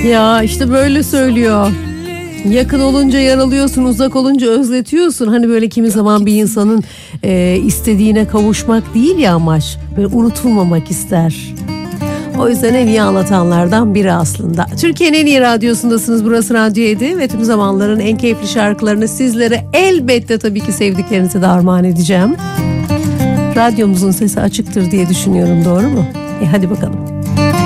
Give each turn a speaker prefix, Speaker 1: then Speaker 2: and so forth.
Speaker 1: Ya işte böyle söylüyor. Yakın olunca yaralıyorsun, uzak olunca özletiyorsun. Hani böyle kimi zaman bir insanın istediğine kavuşmak değil ya amaç. Böyle unutulmamak ister. O yüzden en iyi anlatanlardan biri aslında. Türkiye'nin en iyi radyosundasınız. Burası Radyo 7 ve tüm zamanların en keyifli şarkılarını sizlere elbette tabii ki sevdiklerinize de armağan edeceğim. Radyomuzun sesi açıktır diye düşünüyorum, doğru mu? Hadi bakalım.